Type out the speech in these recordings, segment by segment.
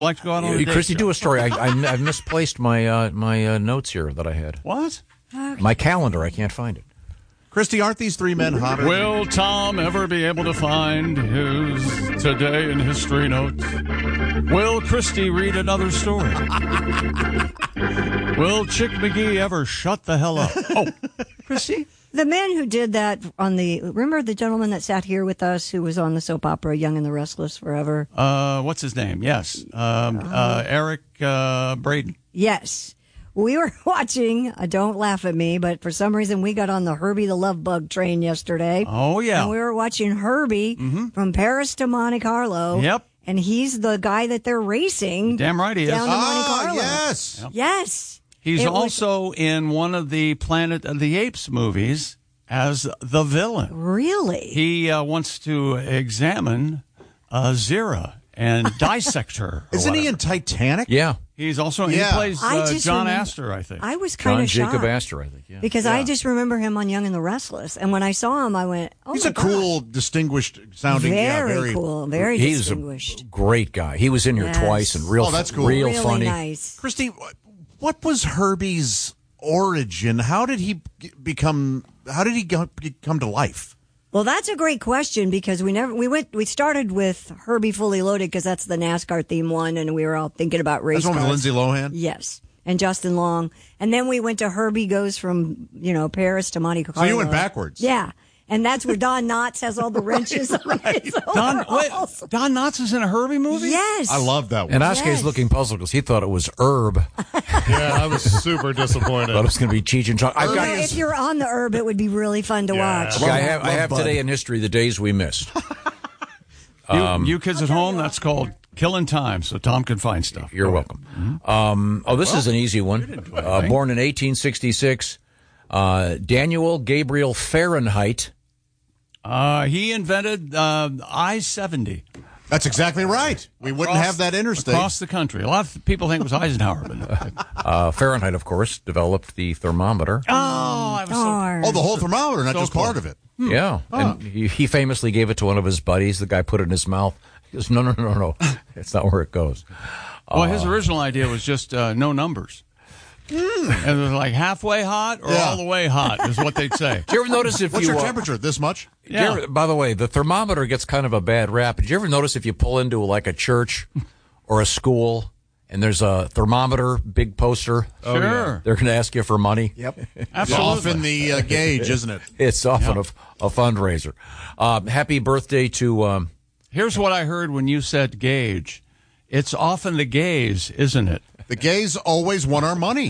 like to go out on a date. Christy, do a story. I've misplaced my my notes here that I had. What? My calendar. I can't find it. Christy, aren't these three men hotter? Will Tom ever be able to find his Today in History notes? Will Christy read another story? Will Chick McGee ever shut the hell up? Oh, Christy? The man who did that remember the gentleman that sat here with us who was on the soap opera Young and the Restless forever? What's his name? Yes. Eric Braden. Yes. We were watching, don't laugh at me, but for some reason we got on the Herbie the Love Bug train yesterday. Oh, yeah. And we were watching Herbie from Paris to Monte Carlo. Yep. And he's the guy that they're racing. Damn right he is. Down to Monte Carlo. Yes. Yep. Yes. He's also in one of the Planet of the Apes movies as the villain. Really? He wants to examine Zira and dissect her. Isn't he in Titanic? Yeah. He's also, Yeah. he plays John remember- Astor, I think. I was kind of shocked. Jacob Astor, I think. Yeah. Because I just remember him on Young and the Restless. And when I saw him, I went, oh, He's my a cool, gosh. distinguished sounding. Very cool. Very He's distinguished. a great guy. He was in here Yes. twice and real, that's cool. real really funny. nice. Christy, what was Herbie's origin? How did he come to life? Well, that's a great question because we started with Herbie Fully Loaded because that's the NASCAR theme one, and we were all thinking about race That's one with cars. Lindsay Lohan? Yes, and Justin Long, and then we went to Herbie goes from Paris to Monte Carlo. So you went backwards. Yeah, and that's where Don Knotts has all the wrenches on his overalls. Don Knotts is in a Herbie movie? Yes, I love that one. And Oscar's Yes. looking puzzled because he thought it was Herb. Yeah, I was super disappointed. Thought it was going to be Cheech and Chong. I've got, If you're on the herb, it would be really fun to watch. I have today in history the days we missed. You kids at home, that's called killing time, so Tom can find stuff. You're welcome. This is an easy one. Born in 1866, Daniel Gabriel Fahrenheit. He invented I-70 That's exactly right. We wouldn't have that interstate. across the country. A lot of people think it was Eisenhower. But Fahrenheit, of course, developed the thermometer. I was so... Oh, the whole thermometer, not So just cool. part of it. Yeah, and he famously gave it to one of his buddies. The guy put it in his mouth. He goes, no. It's not where it goes. Well, his original idea was just no numbers. And it was like halfway hot or all the way hot is what they'd say. Do you ever notice if What's you... your temperature? This much? Do you ever- by the way, the thermometer gets kind of a bad rap. Did you ever notice if you pull into like a church or a school and there's a thermometer, big poster, Sure. they're going to ask you for money? Yep. Absolutely. Often the gauge, isn't it? It's often a fundraiser. Happy birthday to... Here's what I heard when you said gauge. It's often the gays, isn't it? The gays always want our money.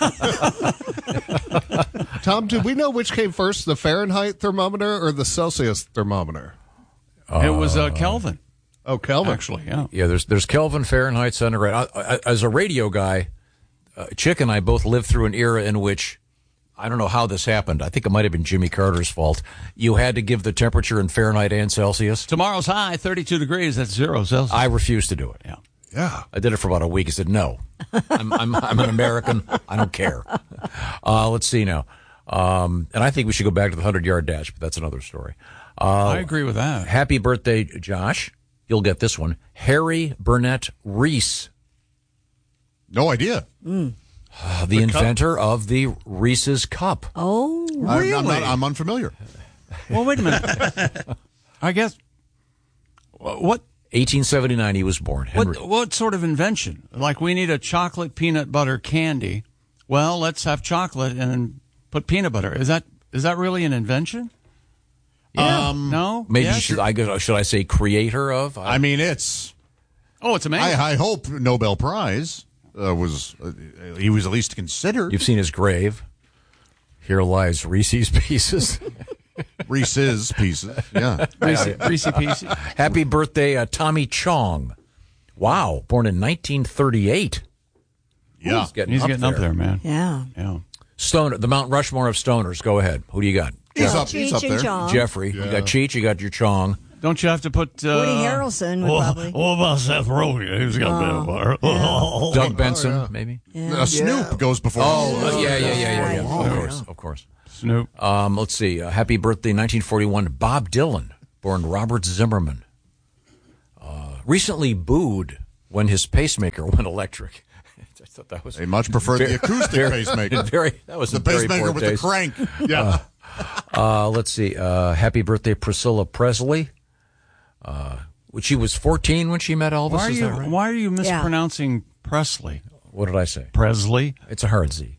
Tom, did we know which came first, the Fahrenheit thermometer or the Celsius thermometer? It was Kelvin, Oh, Kelvin. actually. Yeah. Yeah, there's Kelvin, Fahrenheit, centigrade. As a radio guy, Chick and I both lived through an era in which, I don't know how this happened. I think it might have been Jimmy Carter's fault. You had to give the temperature in Fahrenheit and Celsius. Tomorrow's high, 32 degrees. That's 0 Celsius. I refused to do it. Yeah. Yeah. I did it for about a week. I said, no, I'm an American. I don't care. Let's see now. And I think we should go back to the 100-yard dash, but that's another story. I agree with that. Happy birthday, Josh. You'll get this one. Harry Burnett Reese, No idea. the inventor of the Reese's Cup. Oh, I'm unfamiliar. Well, wait a minute. I guess, what 1879 he was born. Henry. what sort of invention? Like we need a chocolate peanut butter candy. Well, let's have chocolate and put peanut butter. Is that really an invention? Yeah. No? Maybe Yes? should I say creator of? I mean, it's. Oh, it's amazing. I hope Nobel Prize was. He was at least considered. You've seen his grave. Here lies Reese's Pieces. Reese's Pieces. Yeah. Reese Pieces. Happy birthday, Tommy Chong. Wow, born in 1938. Yeah. He's getting up there, man. yeah. Yeah. Stoner, the Mount Rushmore of stoners. Go ahead. Who do you got? He's up Cheech and there. Chong. Jeffrey. You got Cheech. You got your Chong. Don't you have to put... Woody Harrelson would probably. What about Seth Rogen? Who's got a part? Doug Benson, maybe. Snoop goes before. Yeah. Of course. Snoop. Let's see. Happy birthday, 1941, Bob Dylan, born Robert Zimmerman. Recently booed when his pacemaker went electric. I thought that was They much preferred the acoustic pacemaker. That was The in very pacemaker poor with taste. the crank. Yeah. Let's see. Happy birthday, Priscilla Presley. Which she was 14 when she met Elvis. Is that right? Why are you mispronouncing Presley? What did I say? Presley? It's a hard Z.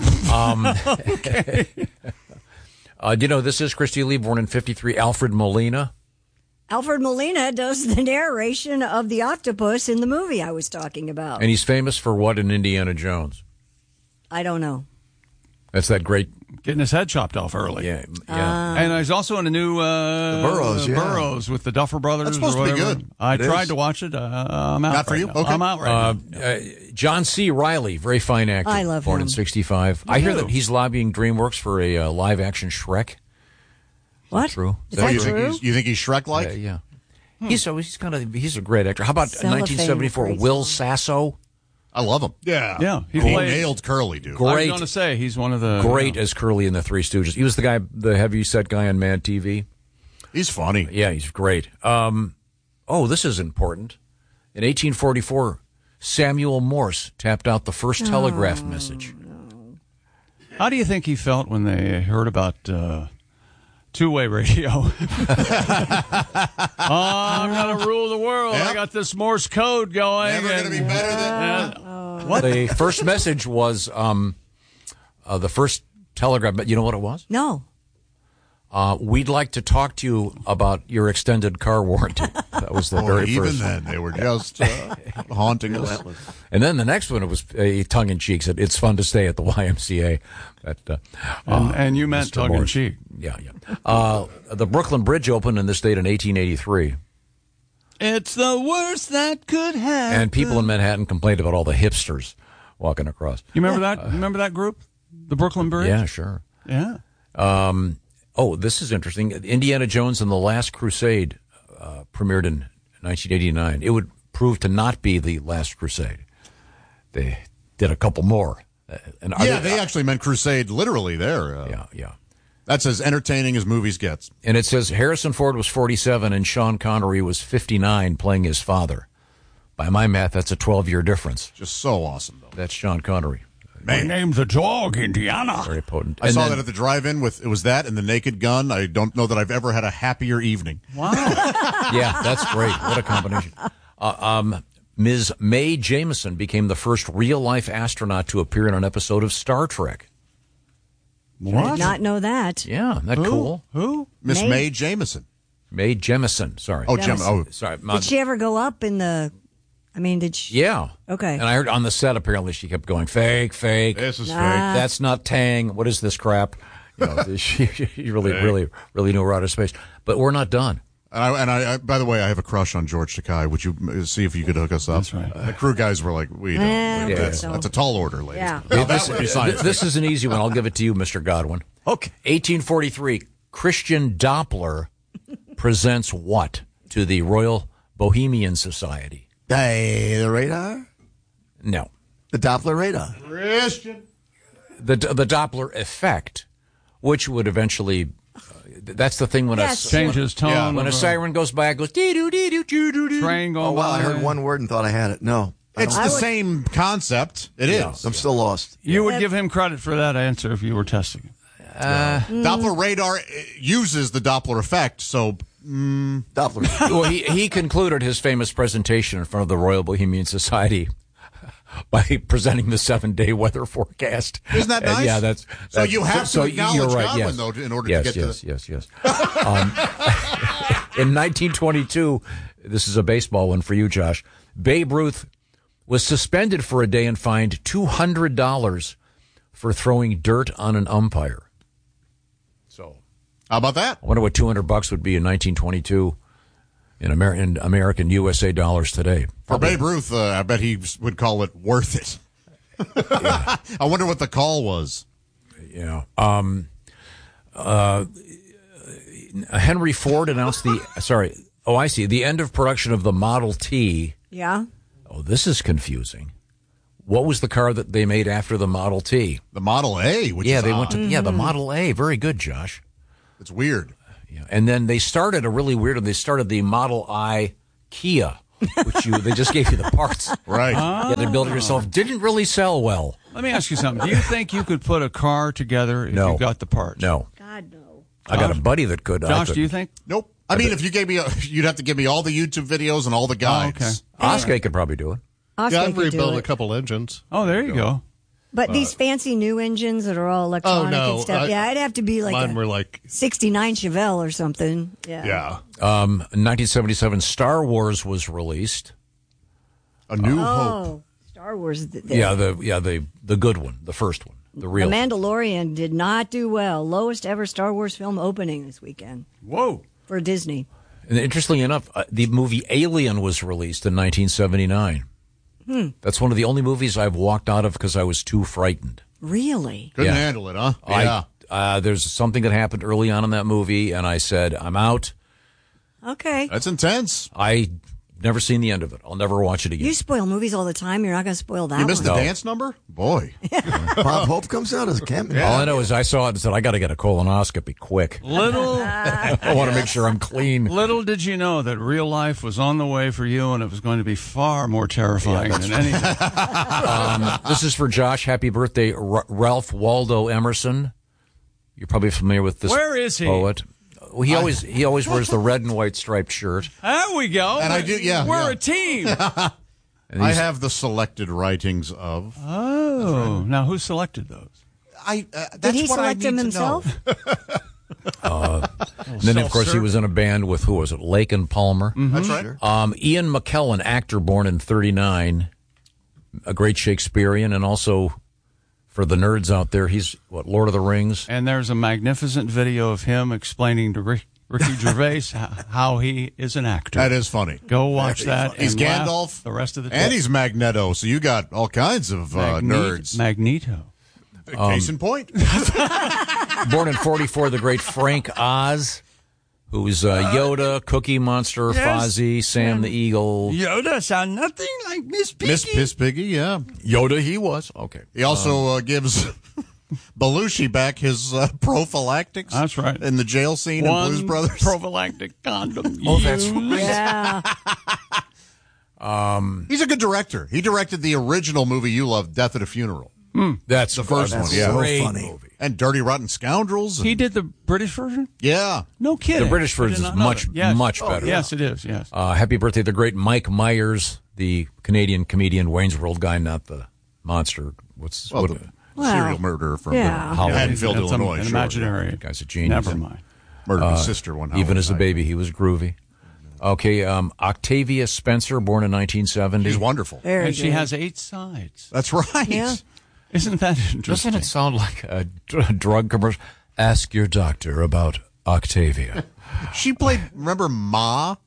Do you know this is Christy Lee, born in 53, Alfred Molina? Alfred Molina does the narration of the octopus in the movie I was talking about. And he's famous for what in Indiana Jones? I don't know. That's that great. Getting his head chopped off early. Yeah. And he's also in a new Burroughs, yeah. Burroughs with the Duffer Brothers. That's supposed or to be whatever. good. I It tried is. to watch it. I'm out. Not for right you? now. Okay. I'm out right now. John C. Reilly, very fine actor. I love born him. in 65. I hear that he's lobbying DreamWorks for a live-action Shrek. What? true? Is that you true? think he's Shrek-like? Yeah. He's a great actor. How about Cellophane, 1974, great Will song. Sasso? I love him. Yeah. He He played. nailed Curly, dude. I was Great. going to say he's one of the Great as Curly in the Three Stooges. He was the heavy-set guy on Mad TV. He's funny. Yeah, he's great. This is important. In 1844, Samuel Morse tapped out the first telegraph message. How do you think he felt when they heard about two-way radio? I'm going to rule the world. Yep. I got this Morse code going. Never going to be better than What? The first message was the first telegraph. But you know what it was? No. We'd like to talk to you about your extended car warranty. That was the very even first. then, they were just haunting us. And then the next one, it was tongue-in-cheek. Said, it's fun to stay at the YMCA. And you meant Mr. tongue-in-cheek. Yeah. The Brooklyn Bridge opened in this state in 1883. It's the worst that could happen. And people in Manhattan complained about all the hipsters walking across. You remember that? Remember that group? The Brooklyn Bridge? Yeah, sure. Yeah. This is interesting. Indiana Jones and the Last Crusade premiered in 1989. It would prove to not be the Last Crusade. They did a couple more. They actually meant crusade literally there. Yeah. That's as entertaining as movies gets. And it says Harrison Ford was 47 and Sean Connery was 59 playing his father. By my math, that's a 12-year difference. Just so awesome, though. That's Sean Connery. They named the dog Indiana. Very potent. I saw that at the drive-in it was that and the Naked Gun. I don't know that I've ever had a happier evening. Wow. Yeah, that's great. What a combination. Ms. Mae Jemison became the first real-life astronaut to appear in an episode of Star Trek. I did not know that. Yeah, isn't that cool? Who? Miss Mae? Mae Jemison. Mae Jemison, sorry. Oh, Jem. Oh, sorry. Did she ever go up in the? I mean, did she? Yeah. Okay. And I heard on the set, apparently, she kept going, fake. this is fake. That's not Tang. What is this crap? You know, she really knew her out of space. But we're not done. And I, by the way, I have a crush on George Takei. Would you see if you could hook us up? That's right. The crew guys were like, we don't. Yeah, that's, so. that's a tall order, ladies. Yeah. No, that would be science. This is an easy one. I'll give it to you, Mr. Godwin. Okay. 1843, Christian Doppler presents what to the Royal Bohemian Society? The radar? No. The Doppler radar. Christian. The Doppler effect, which would eventually... That's the thing when Yes. Change his tone. Yeah. when a siren goes by, it goes... dee-doo-dee-doo-doo-doo-doo. Train going Oh, wow. I by. heard one word and thought I had it. No. It's the same concept. It is. I'm still lost. You would give him credit for that answer if you were testing it. Doppler radar uses the Doppler effect, so Doppler. Well, he concluded his famous presentation in front of the Royal Bohemian Society by presenting the 7-day weather forecast. Isn't that nice? Yeah, that's So you have to acknowledge you're right, Godwin, yes. though, in order to yes, get to yes, the... yes, yes. In 1922, this is a baseball one for you, Josh. Babe Ruth was suspended for a day and fined $200 for throwing dirt on an umpire. So, How about that? I wonder what $200 would be in 1922 in American USA dollars today. For Babe Ruth, I bet he would call it worth it. I wonder what the call was. Yeah. Henry Ford announced the end of production of the Model T. Yeah. Oh, this is confusing. What was the car that they made after the Model T? The Model A, which Yeah, is they odd. went to the Model A. Very good, Josh. It's weird. Yeah. And then they started a really weird one. They started the Model I Kia they just gave you the parts. Right. You had to build it yourself. Didn't really sell well. Let me ask you something. Do you think you could put a car together if No. you got the parts? No. God, no. I got a buddy that could. Josh, do you think? Nope. I mean, if you gave me, you'd have to give me all the YouTube videos and all the guides. okay. Oscar could probably do it. Oscar Yeah, I've could do rebuilt it. a couple engines. Oh, there you go. But these fancy new engines that are all electronic no, and stuff, yeah, I'd have to be like Mine a were like, 69 Chevelle or something. Yeah. yeah. In 1977, Star Wars was released. A New Hope. Oh, Star Wars. The good one, the first one, the The real. Mandalorian did not do well. Lowest ever Star Wars film opening this weekend Whoa. for Disney. And interestingly enough, the movie Alien was released in 1979. That's one of the only movies I've walked out of because I was too frightened. Really? Couldn't Yeah. handle it, huh? Yeah. There's something that happened early on in that movie, and I said, I'm out. Okay. That's intense. I never seen the end of it. I'll never watch it again. You spoil movies all the time. You're not going to spoil that You missed the one. dance number? Boy. Bob Hope comes out as a cameo. All I know is I saw it and said, I got to get a colonoscopy quick. Little I want to make sure I'm clean. little did you know that real life was on the way for you, and it was going to be far more terrifying than anything. This is for Josh. Happy birthday, Ralph Waldo Emerson. You're probably familiar with this Where is he? poet. Well, he always wears the red and white striped shirt. There we go. And I do- yeah, We're yeah. a team. And I he's- have the selected writings of. Oh, now who selected those? That's Did he what I select need them to himself? and then, of course, he was in a band with, who was it, Lake and Palmer. know. That's right. Ian McKellen, actor born in 1939, a great Shakespearean, and also, for the nerds out there, he's, Lord of the Rings? And there's a magnificent video of him explaining to Ricky Gervais how he is an actor. That is funny. Go watch that. He's and laugh Gandalf. the rest of the And day. he's Magneto, so you got all kinds of nerds. Magneto. Case in point. Born in 1944, the great Frank Oz, who's Yoda, Cookie Monster, Yes. Fozzie, Sam the Eagle. Yoda sound nothing like Miss Piggy. Miss Piss Piggy, yeah. Yoda, he was. Okay. He also gives Belushi back his prophylactics. That's right. In the jail scene in Blues Brothers. prophylactic condom. Oh, that's right. Yeah. He's a good director. He directed the original movie you love, Death at a Funeral. That's The first one, That's yeah. so Great funny. movie. And Dirty Rotten Scoundrels. He did the British version? Yeah. No kidding. The British I did version not is know much, that. Yes. much better. Yes, it is. Yes. Happy birthday, the great Mike Myers, the Canadian comedian, Wayne's World guy, not the monster. What's Well, what? the serial murderer from yeah. Haddonfield, That's Illinois. an sure. imaginary. Guy's a genius. Never mind. Murdered his sister one night. Even as a baby, he was groovy. Okay, Octavia Spencer, born in 1970. He's wonderful. Very And she good. has 8 sides. That's right. Yeah. Isn't that interesting? Doesn't it sound like a drug commercial? Ask your doctor about Octavia. She played, remember Ma?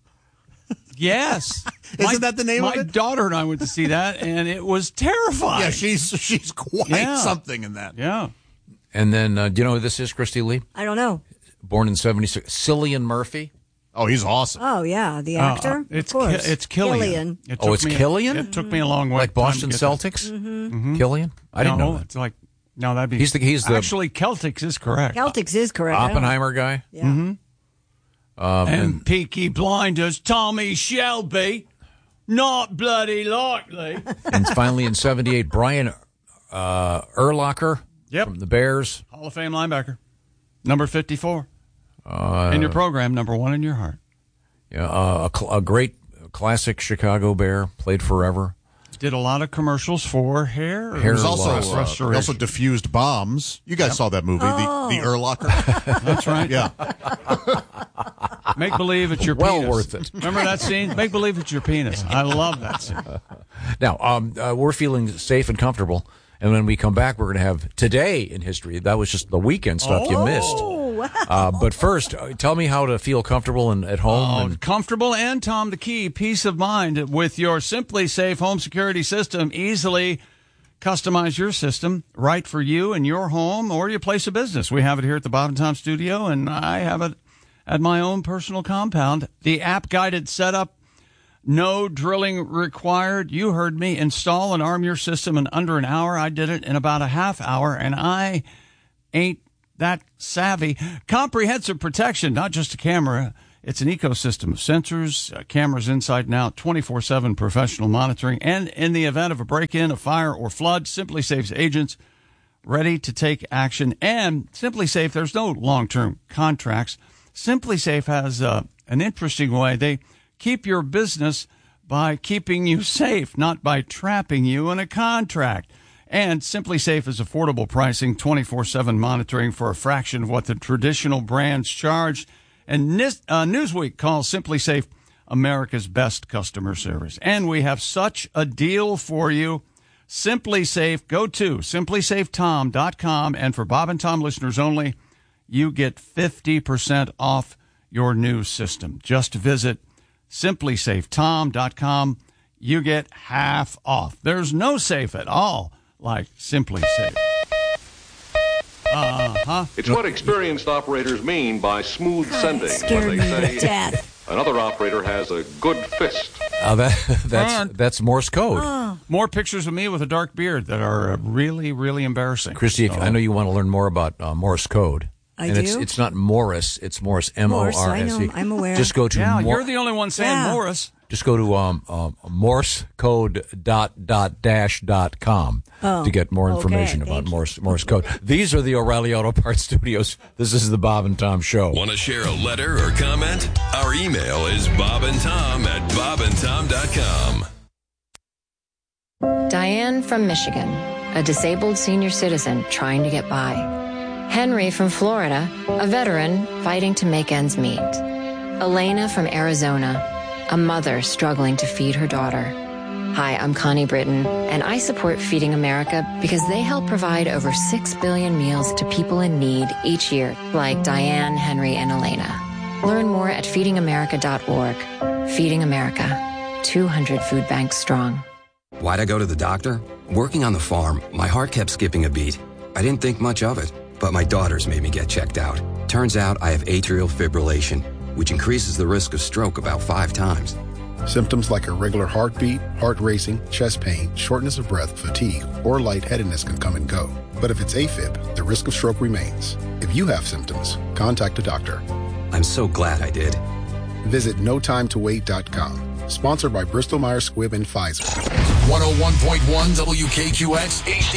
Yes. Isn't that the name of My it? daughter and I went to see that, and it was terrifying. Yeah, she's quite Yeah. something in that. Yeah. And then, do you know who this is, Christy Lee? I don't know. Born in 1976. Cillian Murphy. Oh, he's awesome. Oh, yeah. The actor? It's of course. it's Killian. It Oh, took it's me- Killian? It took me a long way. Like Boston time to get Celtics? Killian? I didn't know that. It's like no, that'd be He's the- actually Celtics is correct. Celtics is correct. I don't- Oppenheimer guy? Yeah. And Peaky Blinders, Tommy Shelby, not bloody likely. And finally in 1978, Brian Urlacher Yep. from the Bears. Hall of Fame linebacker, number 54. In your program, number 1 in your heart. Yeah, a great classic Chicago Bear, played forever. Did a lot of commercials for hair. Hair There's also loss. he Restoration. also diffused bombs. You guys saw that movie, the Urlacher. That's right. Yeah. Make believe it's your Well penis. worth it. Remember that scene? Make believe it's your penis. I love that scene. Now, we're feeling safe and comfortable. And when we come back, we're going to have Today in History. That was just the weekend stuff you missed. Oh, wow. But first, tell me how to feel comfortable and at home. Oh, and comfortable and Tom the Key, peace of mind with your Simply Safe home security system. Easily customize your system right for you and your home or your place of business. We have it here at the Bob and Tom studio, and I have it at my own personal compound. The app-guided setup, no drilling required. You heard me. Install and arm your system in under an hour. I did it in about a half hour, and I ain't that savvy. Comprehensive protection, not just a camera. It's an ecosystem of sensors, cameras inside and out, 24/7 professional monitoring, and in the event of a break-in, a fire, or flood, SimpliSafe's agents ready to take action. And SimpliSafe, there's no long-term contracts. SimpliSafe has an interesting way. They keep your business by keeping you safe, not by trapping you in a contract. And SimpliSafe is affordable pricing, 24/7 monitoring for a fraction of what the traditional brands charge. And Newsweek calls SimpliSafe America's best customer service. And we have such a deal for you. SimpliSafe, go to simplysafetom.com, and for Bob and Tom listeners only, you get 50% off your new system. Just visit simplysafetom.com. You get half off. There's no safe at all like SimpliSafe. It's what experienced operators mean by smooth sending. Scared When me they to say death. another operator has a good fist. That's Morse code. More pictures of me with a dark beard that are really, really embarrassing. Christy, So- I know you want to learn more about Morse code. I and do? It's not Morris, it's Morse, M-O-R-S-E. I know, I'm aware. Just go to Yeah, you're the only one saying Yeah. Morris. Just go to morsecode.com to get more information Okay, about thank you. Morse code. These are the O'Reilly Auto Parts Studios. This is the Bob and Tom Show. Want to share a letter or comment? Our email is bobandtom@bobandtom.com. Diane from Michigan, a disabled senior citizen trying to get by. Henry from Florida, a veteran fighting to make ends meet. Elena from Arizona, a mother struggling to feed her daughter. Hi, I'm Connie Britton, and I support Feeding America because they help provide over 6 billion meals to people in need each year, like Diane, Henry, and Elena. Learn more at feedingamerica.org. Feeding America, 200 food banks strong. Why'd I go to the doctor? Working on the farm, my heart kept skipping a beat. I didn't think much of it, but my daughters made me get checked out. Turns out I have atrial fibrillation, which increases the risk of stroke about 5 times. Symptoms like irregular heartbeat, heart racing, chest pain, shortness of breath, fatigue, or lightheadedness can come and go. But if it's AFib, the risk of stroke remains. If you have symptoms, contact a doctor. I'm so glad I did. Visit notimetowait.com. Sponsored by Bristol Myers Squibb and Pfizer. 101.1 WKQX HD.